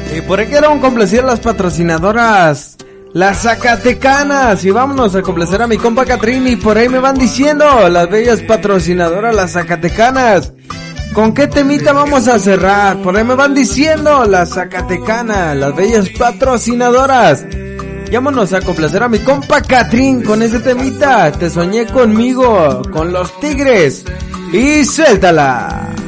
Y por ahí quiero complacer a las patrocinadoras, las Zacatecanas. Y vámonos a complacer a mi compa Catrín. Y por ahí me van diciendo las bellas patrocinadoras, las Zacatecanas, ¿con qué temita vamos a cerrar? Por ahí me van diciendo las Zacatecanas, las bellas patrocinadoras. Vámonos a complacer a mi compa Catrín con ese temita. Te soñé conmigo, con los Tigres. Y suéltala.